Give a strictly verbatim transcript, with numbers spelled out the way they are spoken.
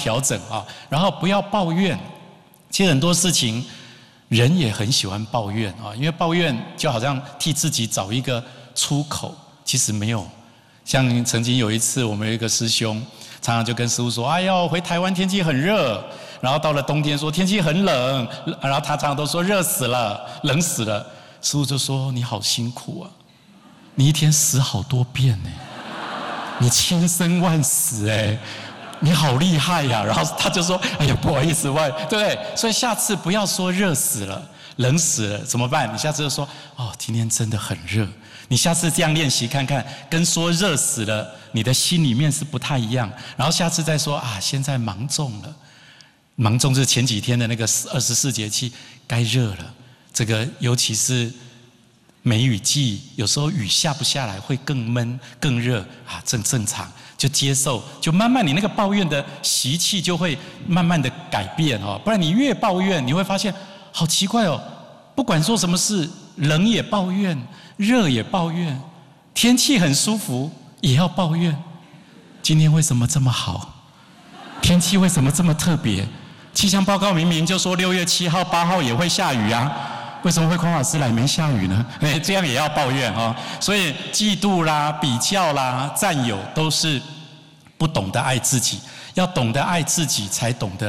调整啊，然后不要抱怨。其实很多事情，人也很喜欢抱怨啊，因为抱怨就好像替自己找一个出口，其实没有。像曾经有一次，我们有一个师兄，常常就跟师父说：“哎呦，回台湾天气很热。”然后到了冬天说天气很冷，然后他常常都说热死了，冷死了。师父就说：“你好辛苦啊，你一天死好多遍呢，你千生万死哎。”你好厉害呀、啊！然后他就说：“哎呀，不好意思，外对不对？所以下次不要说热死了、冷死了，怎么办？你下次就说：哦，今天真的很热。你下次这样练习看看，跟说热死了，你的心里面是不太一样。然后下次再说啊，现在芒种了，芒种是前几天的那个二十四节气，该热了。这个尤其是梅雨季，有时候雨下不下来，会更闷、更热啊，正正常。”就接受，就慢慢你那个抱怨的习气就会慢慢的改变哦。不然你越抱怨，你会发现好奇怪哦。不管做什么事，冷也抱怨，热也抱怨，天气很舒服也要抱怨。今天为什么这么好？天气为什么这么特别？气象报告明明就说六月七号、八号也会下雨啊。为什么会孔老师来没下雨呢？哎，这样也要抱怨哦。所以嫉妒啦、比较啦、占有，都是不懂得爱自己。要懂得爱自己，才懂得